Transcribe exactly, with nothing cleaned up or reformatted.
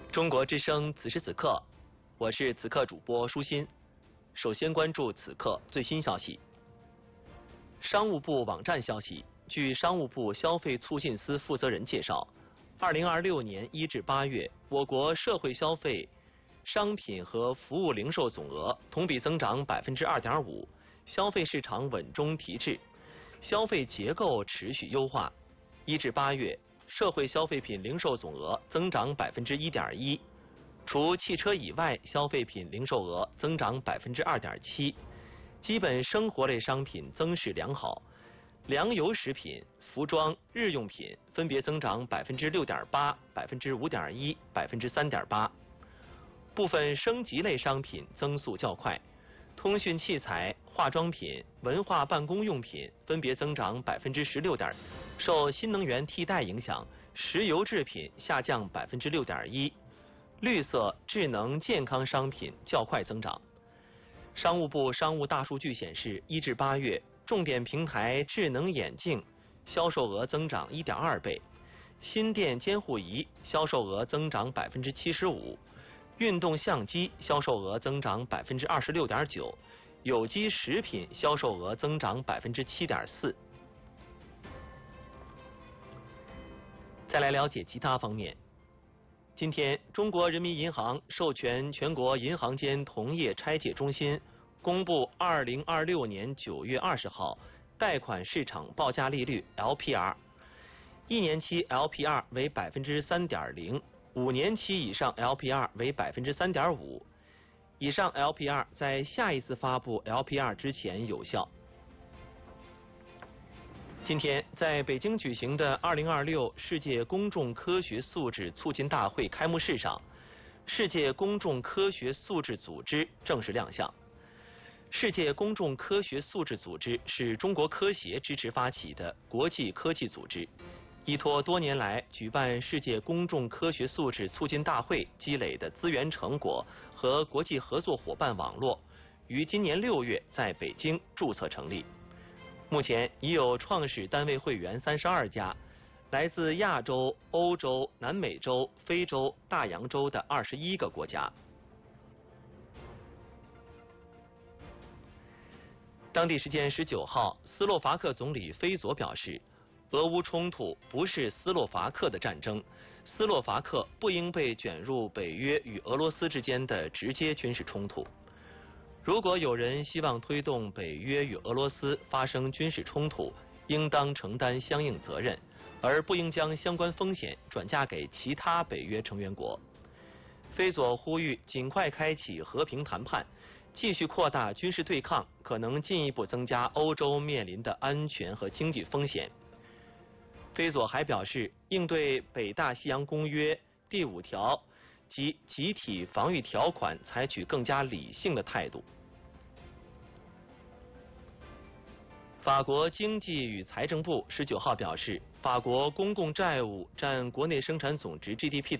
中国之声，此时此刻，我是此刻主播舒心。首先关注此刻最新消息。商务部网站消息，据商务部消费促进司负责人介绍，二零二六年一至八月，我国社会消费商品和服务零售总额同比增长百分之二点五，消费市场稳中提质，消费结构持续优化。一至八月，社会消费品零售总额增长百分之一点一，除汽车以外，消费品零售额增长百分之二点七，基本生活类商品增势良好，粮油食品、服装、日用品分别增长百分之六点八、百分之五点一、百分之三点八。部分升级类商品增速较快，通讯器材、化妆品、文化办公用品分别增长百分之十六点。受新能源替代影响，石油制品下降百分之六点一，绿色、智能、健康商品较快增长。商务部商务大数据显示，一至八月，重点平台智能眼镜销售额增长一点二倍，心电监护仪销售额增长百分之七十五，运动相机销售额增长百分之二十六点九，有机食品销售额增长百分之七点四。再来了解其他方面。今天，中国人民银行授权全国银行间同业拆借中心公布二零二六年九月二十号贷款市场报价利率 L P R， 一年期 L P R 为百分之三点零，五年期以上 L P R 为百分之三点五，以上 L P R 在下一次发布 L P R 之前有效。今天，在北京举行的二零二六世界公众科学素质促进大会开幕式上，世界公众科学素质组织正式亮相。世界公众科学素质组织是中国科协支持发起的国际科技组织，依托多年来举办世界公众科学素质促进大会积累的资源成果和国际合作伙伴网络，于今年六月在北京注册成立。目前已有创始单位会员三十二家，来自亚洲、欧洲、南美洲、非洲、大洋洲的二十一个国家。当地时间十九号，斯洛伐克总理菲佐表示，俄乌冲突不是斯洛伐克的战争，斯洛伐克不应被卷入北约与俄罗斯之间的直接军事冲突。如果有人希望推动北约与俄罗斯发生军事冲突，应当承担相应责任，而不应将相关风险转嫁给其他北约成员国。菲佐呼吁尽快开启和平谈判，继续扩大军事对抗可能进一步增加欧洲面临的安全和经济风险。菲佐还表示，应对北大西洋公约第五条及集体防御条款采取更加理性的态度。法国经济与财政部十九号表示，法国公共债务占国内生产总值 G D P